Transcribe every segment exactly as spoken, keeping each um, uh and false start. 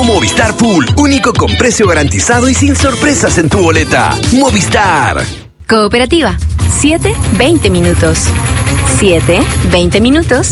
Movistar Pool, único con precio garantizado y sin sorpresas en tu boleta. Movistar. Cooperativa, siete, veinte minutos. siete, veinte minutos.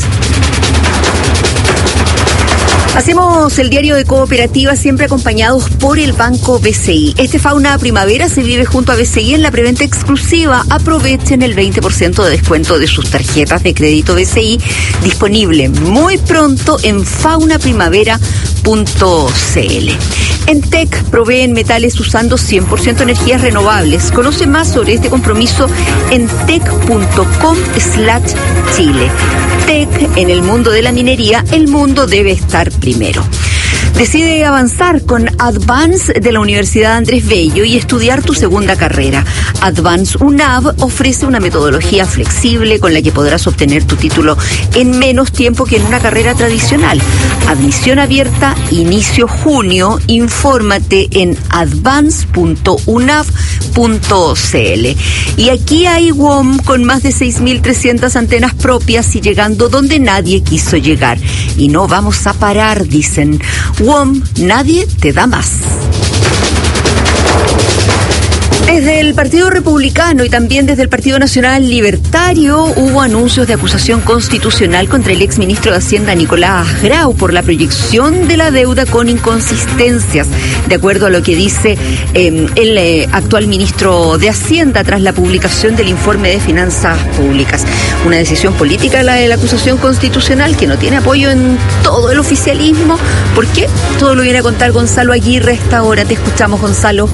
Hacemos el diario de Cooperativa siempre acompañados por el Banco B C I. Este Fauna Primavera se vive junto a B C I en la preventa exclusiva. Aprovechen el veinte por ciento de descuento de sus tarjetas de crédito B C I, disponible muy pronto en fauna primavera punto c l. En T E C proveen metales usando cien por ciento energías renovables. Conoce más sobre este compromiso en tec punto com slash chile. T E C, en el mundo de la minería, el mundo debe estar primero. Decide avanzar con Advance de la Universidad Andrés Bello y estudiar tu segunda carrera. Advance U N A V ofrece una metodología flexible con la que podrás obtener tu título en menos tiempo que en una carrera tradicional. Admisión abierta, inicio junio. Infórmate en advance punto u n a v punto c l. Y aquí hay W O M con más de seis mil trescientas antenas propias y llegando donde nadie quiso llegar. Y no vamos a parar, dicen. W O M, nadie te da más. Desde el Partido Republicano y también desde el Partido Nacional Libertario hubo anuncios de acusación constitucional contra el exministro de Hacienda Nicolás Grau por la proyección de la deuda con inconsistencias, de acuerdo a lo que dice eh, el eh, actual ministro de Hacienda tras la publicación del informe de finanzas públicas. Una decisión política la de la acusación constitucional que no tiene apoyo en todo el oficialismo. ¿Por qué? Todo lo viene a contar Gonzalo Aguirre a esta hora. Te escuchamos, Gonzalo.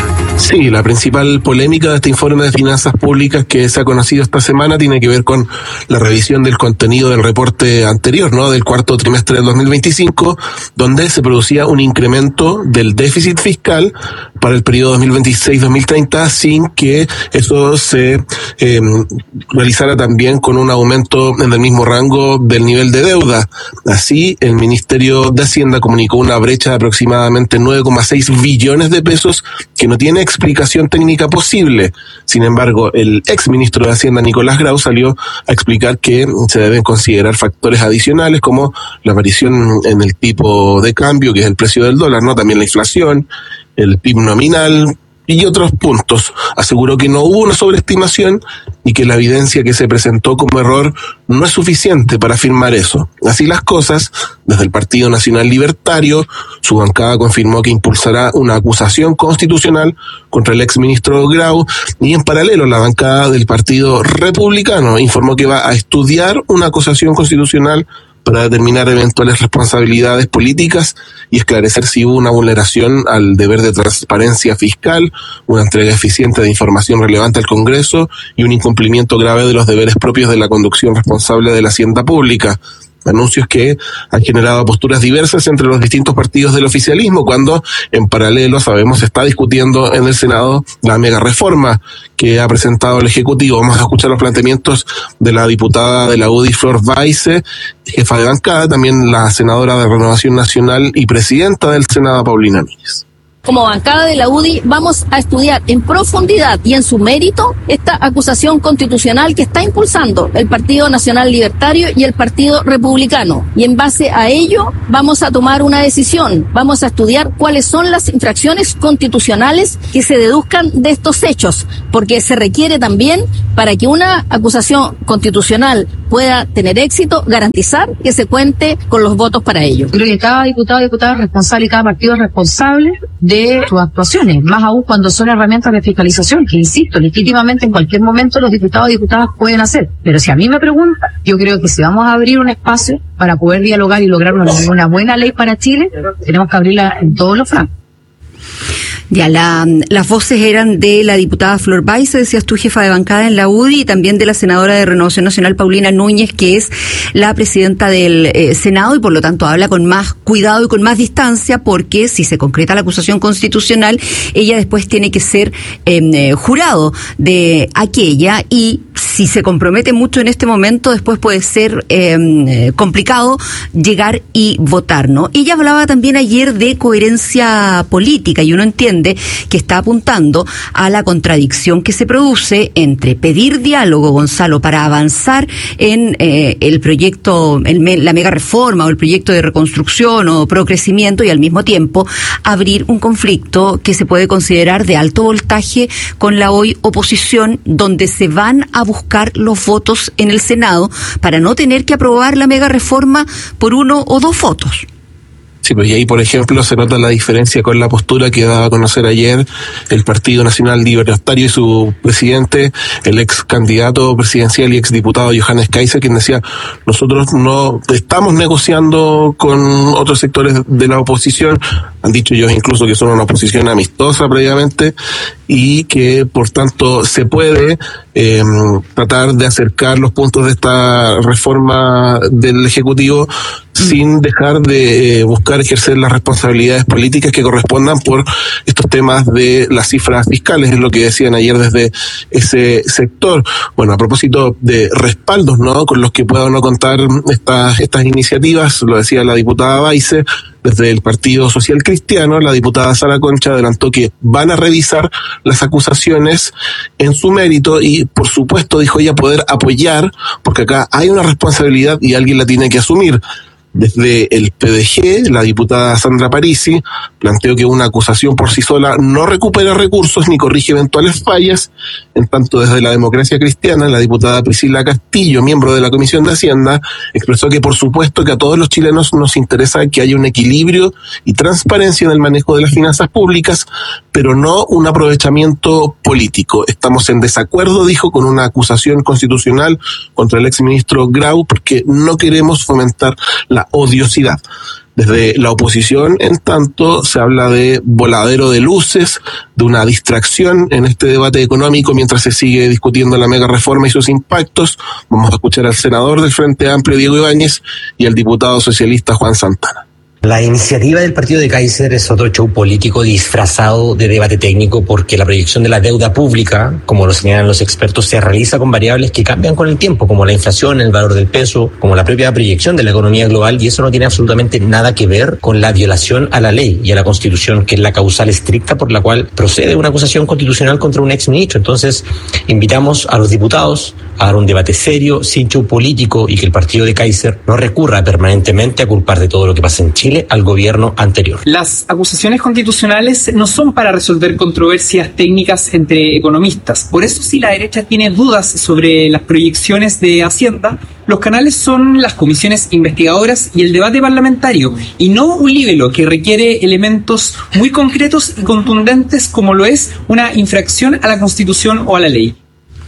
Sí, la principal polémica de este informe de finanzas públicas que se ha conocido esta semana tiene que ver con la revisión del contenido del reporte anterior, ¿no? Del cuarto trimestre del dos mil veinticinco, donde se producía un incremento del déficit fiscal para el periodo dos mil veintiséis dos mil treinta sin que eso se eh, realizara también con un aumento en el mismo rango del nivel de deuda. Así, el Ministerio de Hacienda comunicó una brecha de aproximadamente nueve coma seis billones de pesos que no tiene explicación técnica posible. Sin embargo, el ex ministro de Hacienda, Nicolás Grau, salió a explicar que se deben considerar factores adicionales como la variación en el tipo de cambio, que es el precio del dólar, ¿no? También la inflación, el P I B nominal y otros puntos. Aseguró que no hubo una sobreestimación y que la evidencia que se presentó como error no es suficiente para afirmar eso. Así las cosas, desde el Partido Nacional Libertario, su bancada confirmó que impulsará una acusación constitucional contra el exministro Grau, y en paralelo la bancada del Partido Republicano informó que va a estudiar una acusación constitucional para determinar eventuales responsabilidades políticas y esclarecer si hubo una vulneración al deber de transparencia fiscal, una entrega eficiente de información relevante al Congreso y un incumplimiento grave de los deberes propios de la conducción responsable de la hacienda pública. Anuncios que han generado posturas diversas entre los distintos partidos del oficialismo, cuando en paralelo, sabemos, se está discutiendo en el Senado la mega reforma que ha presentado el Ejecutivo. Vamos a escuchar los planteamientos de la diputada de la U D I, Flor Baise, jefa de bancada, también la senadora de Renovación Nacional y presidenta del Senado, Paulina Núñez. Como bancada de la U D I vamos a estudiar en profundidad y en su mérito esta acusación constitucional que está impulsando el Partido Nacional Libertario y el Partido Republicano. Y en base a ello vamos a tomar una decisión. Vamos a estudiar cuáles son las infracciones constitucionales que se deduzcan de estos hechos, porque se requiere también, para que una acusación constitucional pueda tener éxito, garantizar que se cuente con los votos para ello. Creo que cada diputado y diputada es responsable y cada partido es responsable de sus actuaciones, más aún cuando son herramientas de fiscalización, que insisto, legítimamente en cualquier momento los diputados y diputadas pueden hacer. Pero si a mí me preguntan, yo creo que si vamos a abrir un espacio para poder dialogar y lograr una, una buena ley para Chile, tenemos que abrirla en todos los francos. Ya, la, las voces eran de la diputada Flor Baise, decías tú, jefa de bancada en la U D I, y también de la senadora de Renovación Nacional, Paulina Núñez, que es la presidenta del eh, Senado, y por lo tanto habla con más cuidado y con más distancia, porque si se concreta la acusación constitucional, ella después tiene que ser eh, jurado de aquella, y si se compromete mucho en este momento, después puede ser eh, complicado llegar y votar, ¿no? Ella hablaba también ayer de coherencia política y uno entiende que está apuntando a la contradicción que se produce entre pedir diálogo, Gonzalo, para avanzar en eh, el proyecto, el, la mega reforma o el proyecto de reconstrucción o procrecimiento, y al mismo tiempo abrir un conflicto que se puede considerar de alto voltaje con la hoy oposición, donde se van a buscar los votos en el Senado para no tener que aprobar la mega reforma por uno o dos votos. Sí, pues y ahí, por ejemplo, se nota la diferencia con la postura que daba a conocer ayer el Partido Nacional Libertario y su presidente, el ex candidato presidencial y ex diputado Johannes Kaiser, quien decía: nosotros no estamos negociando con otros sectores de la oposición, han dicho ellos incluso que son una oposición amistosa previamente, y que por tanto se puede eh, tratar de acercar los puntos de esta reforma del Ejecutivo sin dejar de eh, buscar ejercer las responsabilidades políticas que correspondan por estos temas de las cifras fiscales, es lo que decían ayer desde ese sector. Bueno, a propósito de respaldos, ¿no?, con los que puedan no contar estas estas iniciativas, lo decía la diputada Baise, desde el Partido Social Cristiano, la diputada Sara Concha adelantó que van a revisar las acusaciones en su mérito y, por supuesto, dijo ella, poder apoyar, porque acá hay una responsabilidad y alguien la tiene que asumir. Desde el P D G, la diputada Sandra Parisi planteó que una acusación por sí sola no recupera recursos ni corrige eventuales fallas. En tanto, desde la Democracia Cristiana, la diputada Priscila Castillo, miembro de la Comisión de Hacienda, expresó que por supuesto que a todos los chilenos nos interesa que haya un equilibrio y transparencia en el manejo de las finanzas públicas, pero no un aprovechamiento político. Estamos en desacuerdo, dijo, con una acusación constitucional contra el exministro Grau, porque no queremos fomentar la odiosidad. Desde la oposición, en tanto, se habla de voladero de luces, de una distracción en este debate económico mientras se sigue discutiendo la mega reforma y sus impactos. Vamos a escuchar al senador del Frente Amplio, Diego Ibáñez, y al diputado socialista Juan Santana. La iniciativa del partido de Kaiser es otro show político disfrazado de debate técnico, porque la proyección de la deuda pública, como lo señalan los expertos, se realiza con variables que cambian con el tiempo, como la inflación, el valor del peso, como la propia proyección de la economía global, y eso no tiene absolutamente nada que ver con la violación a la ley y a la Constitución, que es la causal estricta por la cual procede una acusación constitucional contra un exministro. Entonces, invitamos a los diputados a dar un debate serio, sin show político, y que el partido de Kaiser no recurra permanentemente a culpar de todo lo que pasa en Chile al gobierno anterior. Las acusaciones constitucionales no son para resolver controversias técnicas entre economistas. Por eso, si la derecha tiene dudas sobre las proyecciones de Hacienda, los canales son las comisiones investigadoras y el debate parlamentario, y no un libelo que requiere elementos muy concretos y contundentes, como lo es una infracción a la Constitución o a la ley.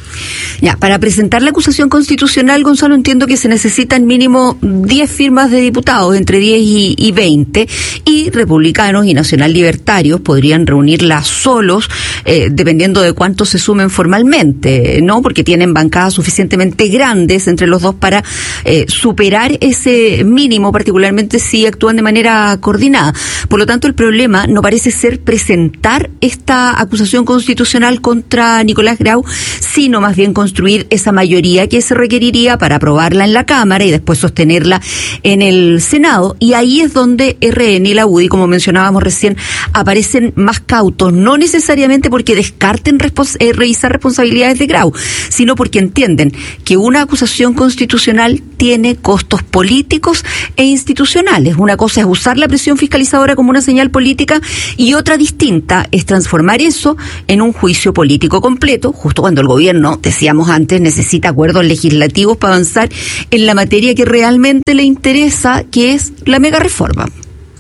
Ya, para presentar la acusación constitucional, Gonzalo, entiendo que se necesitan mínimo diez firmas de diputados, entre diez y veinte, y republicanos y nacional libertarios podrían reunirlas solos, eh, dependiendo de cuántos se sumen formalmente, ¿no? Porque tienen bancadas suficientemente grandes entre los dos para eh, superar ese mínimo, particularmente si actúan de manera coordinada. Por lo tanto, el problema no parece ser presentar esta acusación constitucional contra Nicolás Grau, sino más bien construir esa mayoría que se requeriría para aprobarla en la Cámara y después sostenerla en el Senado. Y ahí es donde R N y la U D I, como mencionábamos recién, aparecen más cautos, no necesariamente porque descarten respons- eh, revisar responsabilidades de Grau, sino porque entienden que una acusación constitucional tiene costos políticos e institucionales. Una cosa es usar la presión fiscalizadora como una señal política, y otra distinta es transformar eso en un juicio político completo, justo cuando el gobierno, decíamos antes, necesita acuerdos legislativos para avanzar en la materia que realmente le interesa, que es la mega reforma.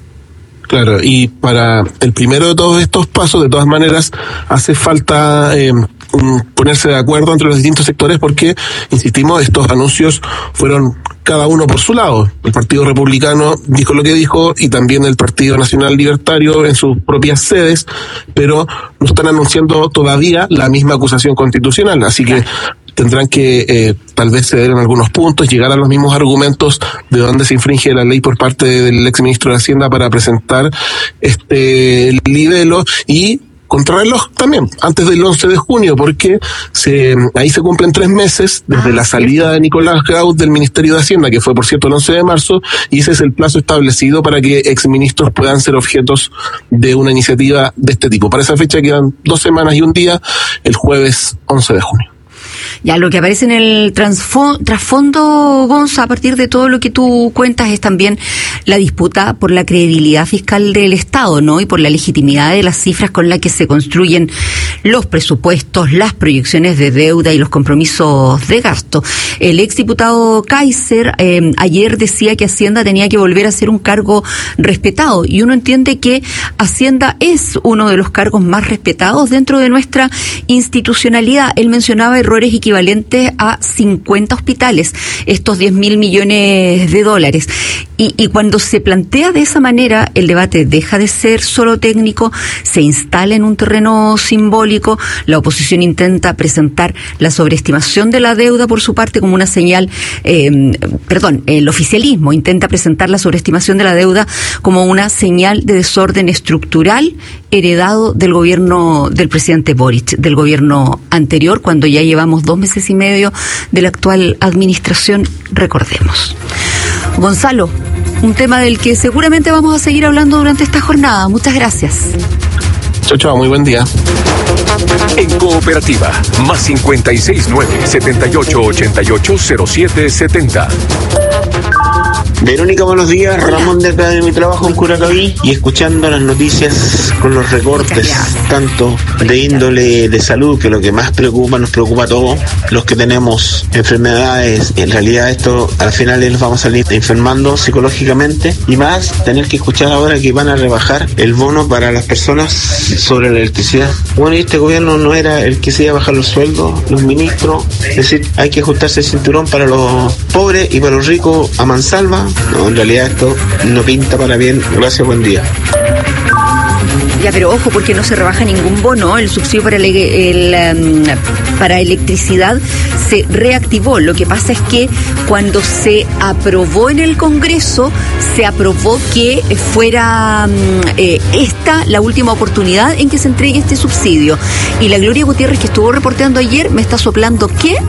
Claro, y para el primero de todos estos pasos, de todas maneras, hace falta eh, un, ponerse de acuerdo entre los distintos sectores, porque, insistimos, estos anuncios fueron cada uno por su lado. El Partido Republicano dijo lo que dijo, y también el Partido Nacional Libertario en sus propias sedes, pero no están anunciando todavía la misma acusación constitucional, así que tendrán que eh, tal vez ceder en algunos puntos, llegar a los mismos argumentos de dónde se infringe la ley por parte del exministro de Hacienda para presentar este libelo, y contrarreloj también, antes del once de junio, porque se, ahí se cumplen tres meses desde ah, la salida de Nicolás Grau del Ministerio de Hacienda, que fue por cierto el once de marzo, y ese es el plazo establecido para que exministros puedan ser objetos de una iniciativa de este tipo. Para esa fecha quedan dos semanas y un día, el jueves once de junio. Ya, lo que aparece en el trasfondo, Gonza, a partir de todo lo que tú cuentas, es también la disputa por la credibilidad fiscal del Estado, ¿no? Y por la legitimidad de las cifras con las que se construyen los presupuestos, las proyecciones de deuda y los compromisos de gasto. El exdiputado Kaiser eh, ayer decía que Hacienda tenía que volver a ser un cargo respetado, y uno entiende que Hacienda es uno de los cargos más respetados dentro de nuestra institucionalidad. Él mencionaba errores equivalentes a cincuenta hospitales, estos diez mil millones de dólares. Y, y cuando se plantea de esa manera, el debate deja de ser solo técnico, se instala en un terreno simbólico. La oposición intenta presentar la sobreestimación de la deuda por su parte como una señal, eh, perdón, el oficialismo intenta presentar la sobreestimación de la deuda como una señal de desorden estructural heredado del gobierno del presidente Boric, del gobierno anterior, cuando ya llevamos dos meses y medio de la actual administración, recordemos. Gonzalo, un tema del que seguramente vamos a seguir hablando durante esta jornada. Muchas gracias. Chao, chao, muy buen día. En Cooperativa, más cincuenta y seis nueve, setenta y ocho ochenta y ocho cero siete setenta. Verónica, buenos días. Ramón de acá de mi trabajo en Curacaví, y escuchando las noticias con los recortes, tanto de índole de salud, que lo que más preocupa, nos preocupa a todos, los que tenemos enfermedades. En realidad esto al final nos vamos a salir enfermando psicológicamente, y más tener que escuchar ahora que van a rebajar el bono para las personas sobre la electricidad. Bueno, y este gobierno no era el que se iba a bajar los sueldos, los ministros, es decir, hay que ajustarse el cinturón para los pobres y para los ricos a mansalva. No, en realidad esto no pinta para bien. Gracias, buen día. Ya, pero ojo, porque no se rebaja ningún bono. El subsidio para, el, el, um, para electricidad se reactivó. Lo que pasa es que cuando se aprobó en el Congreso, se aprobó que fuera um, eh, esta la última oportunidad en que se entregue este subsidio. Y la Gloria Gutiérrez, que estuvo reporteando ayer, me está soplando que...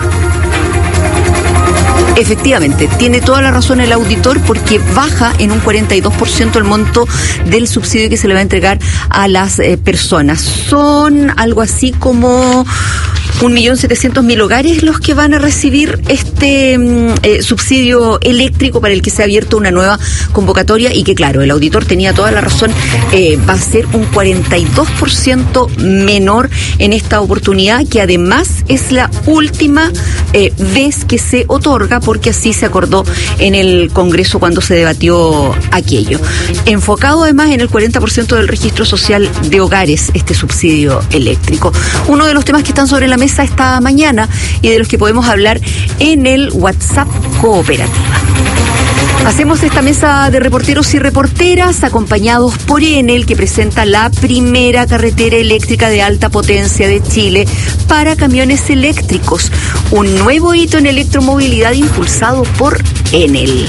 Efectivamente, tiene toda la razón el auditor, porque baja en un cuarenta y dos por ciento el monto del subsidio que se le va a entregar a las eh, personas. Son algo así como un millón setecientos mil hogares los que van a recibir este eh, subsidio eléctrico, para el que se ha abierto una nueva convocatoria, y que, claro, el auditor tenía toda la razón, eh, va a ser un cuarenta y dos por ciento menor en esta oportunidad, que además es la última eh, vez que se otorga, porque así se acordó en el Congreso cuando se debatió aquello. Enfocado además en el cuarenta por ciento del registro social de hogares, este subsidio eléctrico. Uno de los temas que están sobre la mesa esta mañana y de los que podemos hablar en el WhatsApp Cooperativa. Hacemos esta mesa de reporteros y reporteras acompañados por Enel, que presenta la primera carretera eléctrica de alta potencia de Chile para camiones eléctricos, un nuevo hito en electromovilidad impulsado por Enel.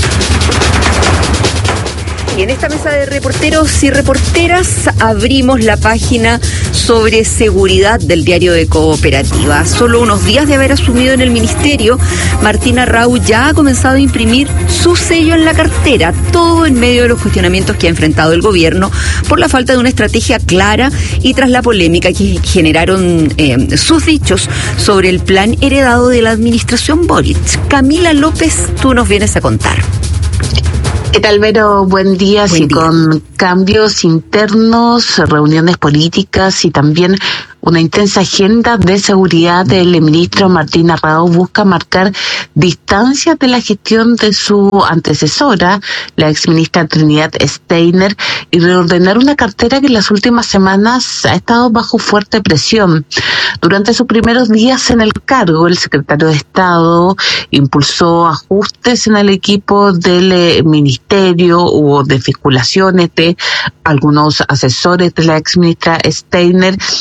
Y en esta mesa de reporteros y reporteras abrimos la página sobre seguridad del diario de Cooperativa. Solo unos días de haber asumido en el ministerio, Martina Rau ya ha comenzado a imprimir su sello en la cartera, todo en medio de los cuestionamientos que ha enfrentado el gobierno por la falta de una estrategia clara y tras la polémica que generaron eh, sus dichos sobre el plan heredado de la administración Boric. Camila López, tú nos vienes a contar. ¿Qué tal, Vero? Buen día. Buen sí, día. Con cambios internos, reuniones políticas y también una intensa agenda de seguridad, el ministro Martín Arrao busca marcar distancias de la gestión de su antecesora, la exministra Trinidad Steiner, y reordenar una cartera que en las últimas semanas ha estado bajo fuerte presión. Durante sus primeros días en el cargo, el secretario de Estado impulsó ajustes en el equipo del eh, ministerio, hubo desvinculaciones de algunos asesores de la exministra Steiner, también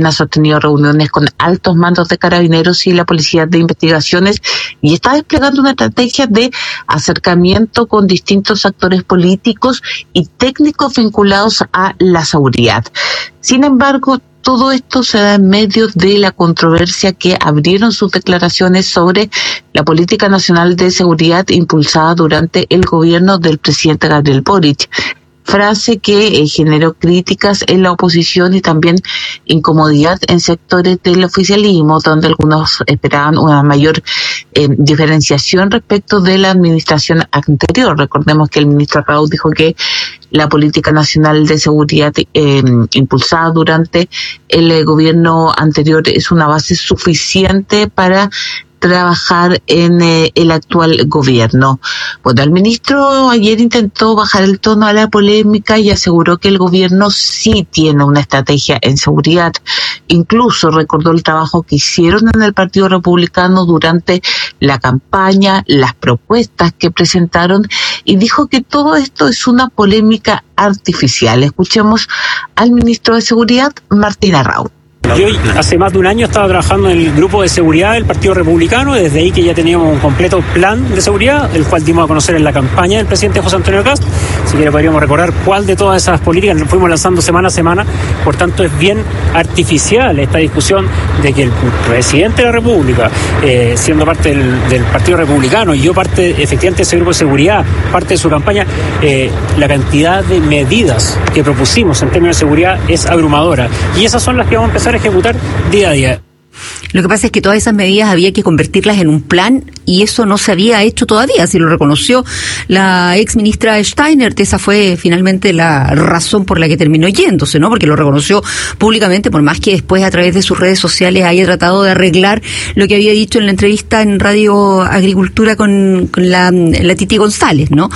ha sostenido reuniones con altos mandos de Carabineros y la Policía de Investigaciones y está desplegando una estrategia de acercamiento con distintos actores políticos y técnicos vinculados a la seguridad. Sin embargo, todo esto se da en medio de la controversia que abrieron sus declaraciones sobre la política nacional de seguridad impulsada durante el gobierno del presidente Gabriel Boric. Frase que eh, generó críticas en la oposición y también incomodidad en sectores del oficialismo, donde algunos esperaban una mayor eh, diferenciación respecto de la administración anterior. Recordemos que el ministro Raúl dijo que la política nacional de seguridad eh, impulsada durante el eh, gobierno anterior es una base suficiente para trabajar en eh, el actual gobierno. Bueno, el ministro ayer intentó bajar el tono a la polémica y aseguró que el gobierno sí tiene una estrategia en seguridad. Incluso recordó el trabajo que hicieron en el Partido Republicano durante la campaña, las propuestas que presentaron y dijo que todo esto es una polémica artificial. Escuchemos al ministro de Seguridad, Martín Arrau. Yo hace más de un año estaba trabajando en el grupo de seguridad del Partido Republicano, desde ahí que ya teníamos un completo plan de seguridad, el cual dimos a conocer en la campaña del presidente José Antonio Kast. Si quiere podríamos recordar cuál de todas esas políticas nos fuimos lanzando semana a semana. Por tanto, es bien artificial esta discusión de que el presidente de la República, eh, siendo parte del, del Partido Republicano y yo parte efectivamente de ese grupo de seguridad, parte de su campaña, eh, la cantidad de medidas que propusimos en términos de seguridad es abrumadora. Y esas son las que vamos a empezar a ejecutar día a día. Lo que pasa es que todas esas medidas había que convertirlas en un plan y eso no se había hecho todavía, así lo reconoció la ex ministra Steiner. Esa fue finalmente la razón por la que terminó yéndose, ¿no? Porque lo reconoció públicamente, por más que después a través de sus redes sociales haya tratado de arreglar lo que había dicho en la entrevista en Radio Agricultura con, con la, la Titi González, ¿no?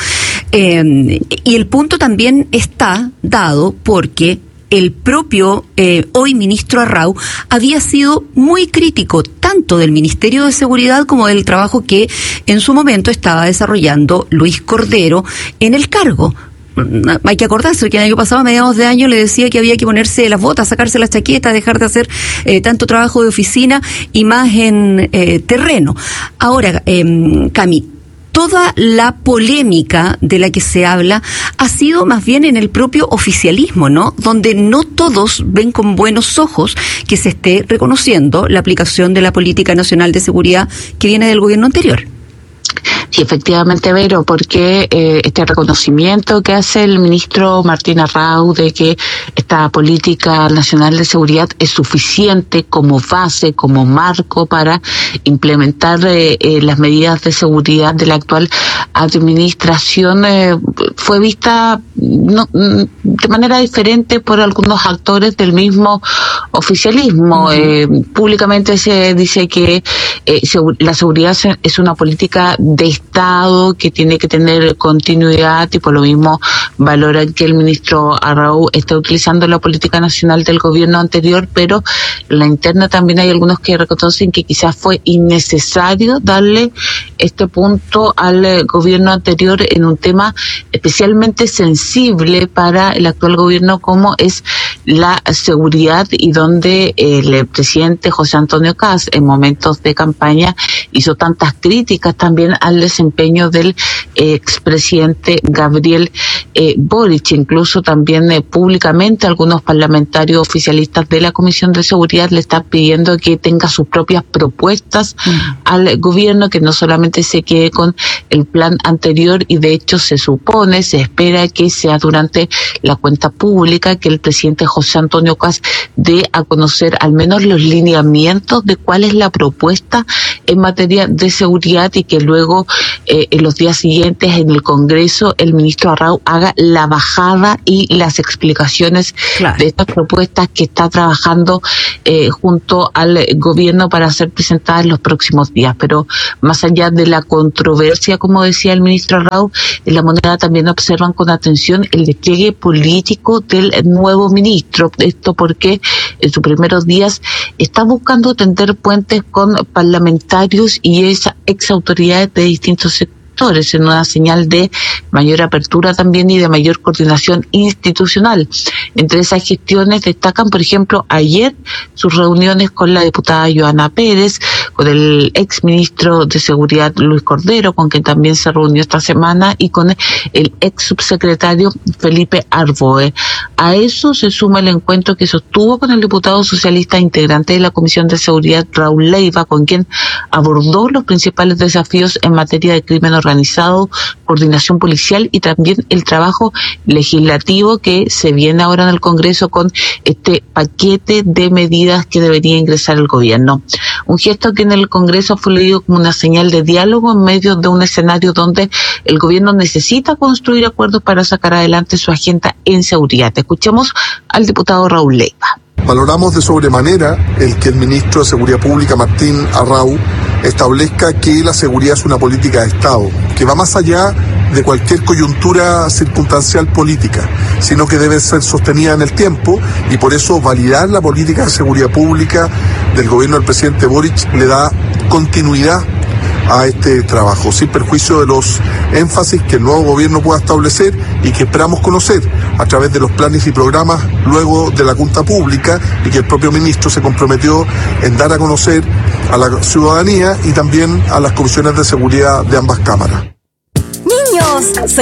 Eh, y el punto también está dado porque el propio eh, hoy ministro Arrau había sido muy crítico tanto del Ministerio de Seguridad como del trabajo que en su momento estaba desarrollando Luis Cordero en el cargo. Hay que acordarse que el año pasado, a mediados de año, le decía que había que ponerse las botas, sacarse las chaquetas, dejar de hacer eh, tanto trabajo de oficina y más en eh, terreno. Ahora, eh, Cami, toda la polémica de la que se habla ha sido más bien en el propio oficialismo, ¿no? Donde no todos ven con buenos ojos que se esté reconociendo la aplicación de la Política Nacional de Seguridad que viene del gobierno anterior. Sí, efectivamente, Vero, porque eh, este reconocimiento que hace el ministro Martín Arrau de que esta política nacional de seguridad es suficiente como base, como marco para implementar eh, eh, las medidas de seguridad de la actual administración, eh, fue vista no, de manera diferente por algunos actores del mismo oficialismo. Uh-huh. Eh, públicamente se dice que eh, la seguridad es una política de Estado que tiene que tener continuidad y por lo mismo valoran que el ministro Arrau está utilizando la política nacional del gobierno anterior, pero en la interna también hay algunos que reconocen que quizás fue innecesario darle este punto al gobierno anterior en un tema especialmente sensible para el actual gobierno como es la seguridad y donde el presidente José Antonio Kast en momentos de campaña hizo tantas críticas también al desempeño del eh, expresidente Gabriel eh, Boric. Incluso también eh, públicamente algunos parlamentarios oficialistas de la Comisión de Seguridad le están pidiendo que tenga sus propias propuestas mm. al gobierno, que no solamente se quede con el plan anterior y de hecho se supone, se espera que sea durante la cuenta pública que el presidente José Antonio Kast dé a conocer al menos los lineamientos de cuál es la propuesta en materia de seguridad y que luego eh, en los días siguientes en el Congreso el ministro Arrau haga la bajada y las explicaciones claro. de estas propuestas que está trabajando eh, junto al gobierno para ser presentadas en los próximos días. Pero más allá de la controversia, como decía el ministro Arrau, en la moneda también observan con atención el despliegue político del nuevo ministro. Esto porque en sus primeros días está buscando tender puentes con parlamentarios y esas ex autoridades de distintos sectores, en una señal de mayor apertura también y de mayor coordinación institucional. Entre esas gestiones destacan, por ejemplo, ayer sus reuniones con la diputada Joana Pérez, con el exministro de Seguridad Luis Cordero, con quien también se reunió esta semana, y con el ex subsecretario Felipe Arboe. A eso se suma el encuentro que sostuvo con el diputado socialista integrante de la Comisión de Seguridad Raúl Leiva, con quien abordó los principales desafíos en materia de crimen organizado, coordinación policial y también el trabajo legislativo que se viene ahora en el Congreso con este paquete de medidas que debería ingresar el gobierno. Un gesto que en el Congreso fue leído como una señal de diálogo en medio de un escenario donde el gobierno necesita construir acuerdos para sacar adelante su agenda en seguridad. Escuchemos al diputado Raúl Leiva. Valoramos de sobremanera el que el ministro de Seguridad Pública, Martín Arrau, establezca que la seguridad es una política de Estado, que va más allá de cualquier coyuntura circunstancial política, sino que debe ser sostenida en el tiempo, y por eso validar la política de seguridad pública del gobierno del presidente Boric le da continuidad a este trabajo, sin perjuicio de los énfasis que el nuevo gobierno pueda establecer y que esperamos conocer a través de los planes y programas luego de la Junta Pública, y que el propio ministro se comprometió en dar a conocer a la ciudadanía y también a las comisiones de seguridad de ambas cámaras. Niños, soy